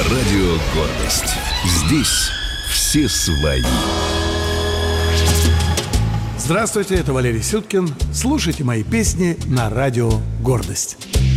Радио «Гордость». Здесь все свои. Здравствуйте, это Валерий Сюткин. Слушайте мои песни на радио «Гордость».